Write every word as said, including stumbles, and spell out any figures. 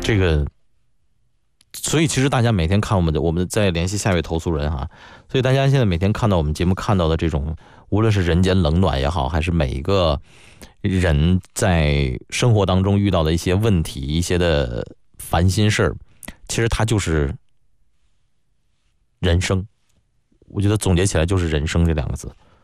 这个，所以其实大家每天看我们的，我们在联系下一位投诉人哈，所以大家现在每天看到我们节目看到的这种，无论是人间冷暖也好，还是每一个人在生活当中遇到的一些问题、一些的烦心事儿，其实它就是人生。我觉得总结起来就是人生这两个字。